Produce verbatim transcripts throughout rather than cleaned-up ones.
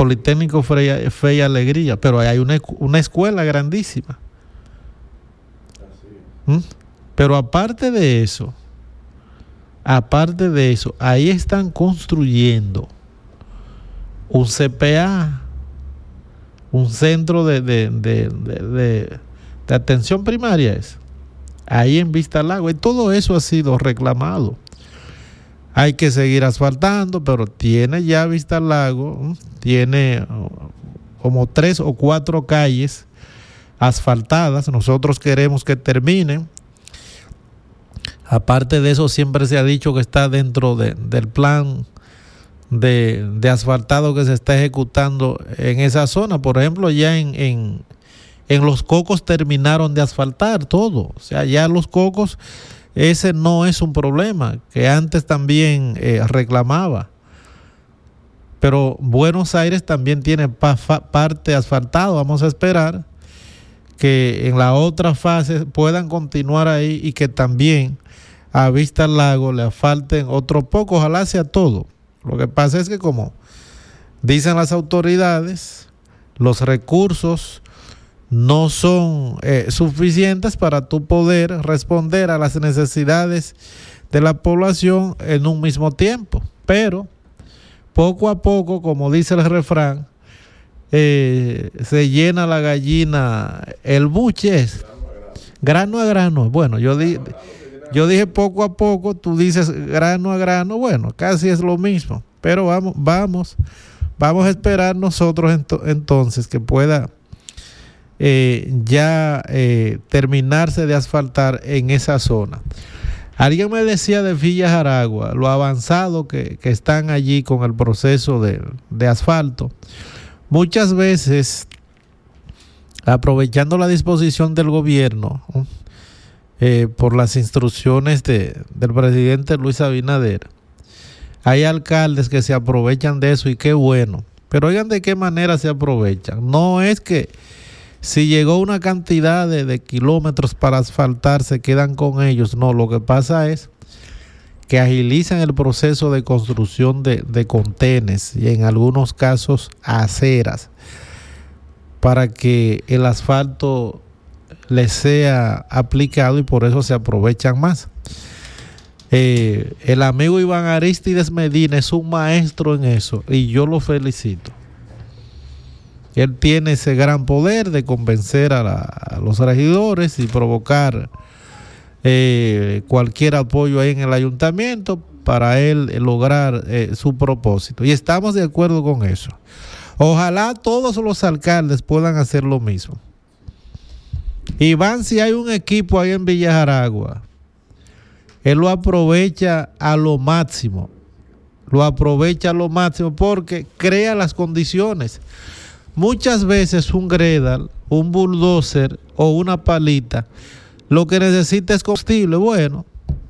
Politécnico Fe, Fe y Alegría, pero hay una, una escuela grandísima. ¿Mm? Pero aparte de eso, aparte de eso, ahí están construyendo un C P A, un centro de, de, de, de, de, de atención primaria, es ahí en Vista al Lago, y todo eso ha sido reclamado. Hay que seguir asfaltando, pero tiene ya Vista al Lago, tiene como tres o cuatro calles asfaltadas. Nosotros queremos que terminen. Aparte de eso, siempre se ha dicho que está dentro de, del plan de, de asfaltado que se está ejecutando en esa zona. Por ejemplo, ya en, en, en Los Cocos terminaron de asfaltar todo. O sea, ya Los Cocos, ese no es un problema, que antes también eh, reclamaba. Pero Buenos Aires también tiene pa, fa, parte asfaltado. Vamos a esperar que en la otra fase puedan continuar ahí y que también a Vista al Lago le falten otro poco, ojalá sea todo. Lo que pasa es que, como dicen las autoridades, los recursos no son eh, suficientes para tú poder responder a las necesidades de la población en un mismo tiempo. Pero poco a poco, como dice el refrán, eh, se llena la gallina, el buche es grano a grano. Bueno, yo di, yo dije poco a poco, tú dices grano a grano, bueno, casi es lo mismo, pero vamos, vamos, vamos a esperar nosotros ento, entonces que pueda eh, ya eh, terminarse de asfaltar en esa zona. Alguien me decía de Villa Jaragua, lo avanzado que, que están allí con el proceso de, de asfalto. Muchas veces, aprovechando la disposición del gobierno, eh, por las instrucciones de, del presidente Luis Abinader, hay alcaldes que se aprovechan de eso y qué bueno. Pero oigan de qué manera se aprovechan. No es que si llegó una cantidad de, de kilómetros para asfaltar, se quedan con ellos. No, lo que pasa es que agilizan el proceso de construcción de, de contenes y en algunos casos aceras para que el asfalto les sea aplicado y por eso se aprovechan más. Eh, el amigo Iván Aristides Medina es un maestro en eso y yo lo felicito. Él tiene ese gran poder de convencer a, la, a los regidores y provocar eh, cualquier apoyo ahí en el ayuntamiento para él eh, lograr eh, su propósito. Y estamos de acuerdo con eso. Ojalá todos los alcaldes puedan hacer lo mismo. Iván, si hay un equipo ahí en Villa Jaragua, él lo aprovecha a lo máximo. Lo aprovecha a lo máximo porque crea las condiciones. Muchas veces un gredal, un bulldozer o una palita, lo que necesita es combustible. Bueno,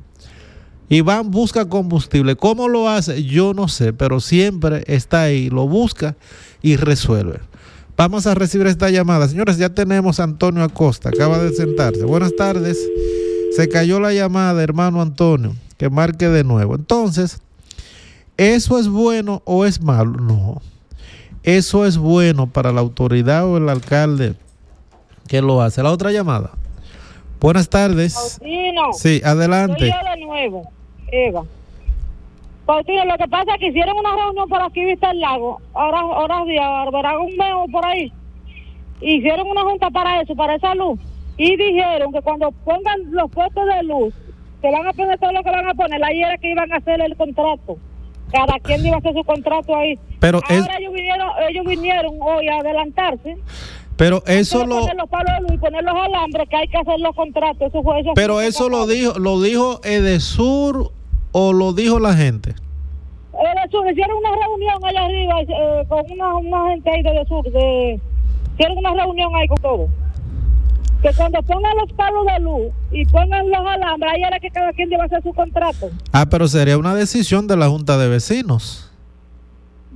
Iván busca combustible. ¿Cómo lo hace? Yo no sé, pero siempre está ahí, lo busca y resuelve. Vamos a recibir esta llamada. Señores, ya tenemos a Antonio Acosta, acaba de sentarse. Buenas tardes. Se cayó la llamada, hermano Antonio, que marque de nuevo. Entonces, ¿eso es bueno o es malo? No. Eso es bueno para la autoridad o el alcalde que lo hace. La otra llamada. Buenas tardes. Faustino. Sí, adelante. Soy yo de nuevo, Eva. Faustino, lo que pasa es que hicieron una reunión por aquí, Vista al Lago, ahora, ahora días, verá un mes por ahí. Hicieron una junta para eso, para esa luz. Y dijeron que cuando pongan los puestos de luz, que van a poner todo lo que van a poner, ahí era que iban a hacer el contrato. Cada quien iba a hacer su contrato ahí. Pero ahora es... ellos vinieron, ellos vinieron hoy a adelantarse. Pero eso lo... poner los palos de luz y poner los alambres, que hay que hacer los contratos. Eso fue, eso pero fue eso lo dijo, lo dijo Edesur o lo dijo la gente. Edesur, hicieron una reunión allá arriba eh, con una, una gente ahí de Edesur. De, hicieron una reunión ahí con todo. Que cuando pongan los palos de luz y pongan los alambres, ahí era que cada quien iba a hacer su contrato. Ah, pero sería una decisión de la Junta de Vecinos.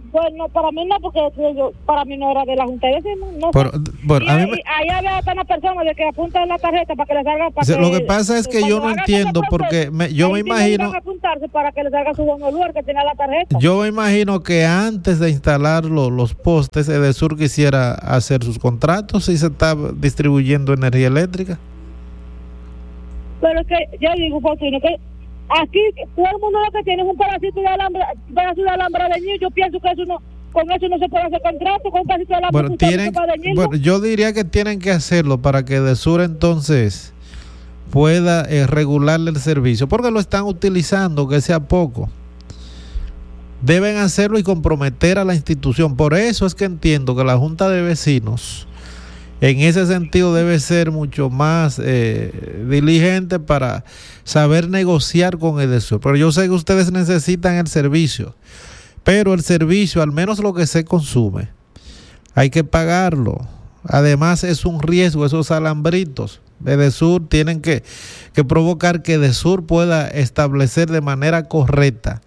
Bueno, para mí no, porque yo, para mí no era de la Junta de Vecinos. No Pero, bueno, y a mí ahí, me- ahí había hasta una persona de que apunta en la tarjeta para que le salga. Para lo que que, pasa es que yo cuando no hagan entiendo ese porque proceso, me- yo ahí me sí le imagino, iban a apuntarse para que le salga su bono lugar que tenía la tarjeta. yo me imagino que antes de instalar lo- los postes, Edesur quisiera hacer sus contratos y se está distribuyendo energía eléctrica. Pero es que yo digo, Faustino, que aquí todo el mundo lo que tiene es un pedacito de alambre, un pedacito de alambre de niño. Yo pienso que eso no, con eso no se puede hacer contrato, con un pedacito de alambre. Bueno, usted no tienen, se puede dañarlo. bueno, yo diría que tienen que hacerlo para que Edesur entonces pueda eh, regularle el servicio, porque lo están utilizando, que sea poco. Deben hacerlo y comprometer a la institución. Por eso es que entiendo que la Junta de Vecinos en ese sentido debe ser mucho más eh, diligente para saber negociar con Edesur. Pero yo sé que ustedes necesitan el servicio, pero el servicio, al menos lo que se consume, hay que pagarlo. Además es un riesgo, esos alambritos. Edesur tienen que, que provocar que Edesur pueda establecer de manera correcta,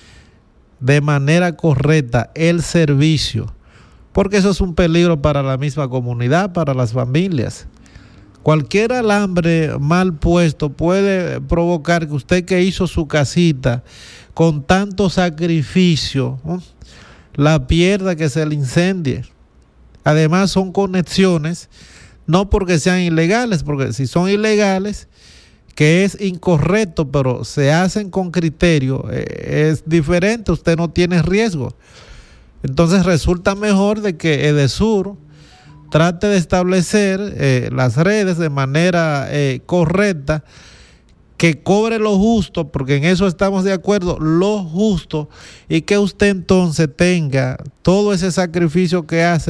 de manera correcta el servicio, porque eso es un peligro para la misma comunidad, para las familias. Cualquier alambre mal puesto puede provocar que usted, que hizo su casita con tanto sacrificio, ¿no?, la pierda, que se le incendie. Además son conexiones, no porque sean ilegales, porque si son ilegales, que es incorrecto, pero se hacen con criterio, eh, es diferente, usted no tiene riesgo. Entonces resulta mejor de que Edesur trate de establecer eh, las redes de manera eh, correcta, que cobre lo justo, porque en eso estamos de acuerdo, lo justo, y que usted entonces tenga todo ese sacrificio que hace